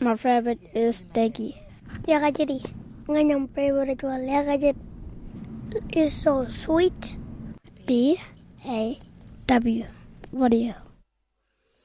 My favorite is Deggy. Liaka jadi. Nganyang favorite wa liaka jadi is so sweet. B-A-W. What are you?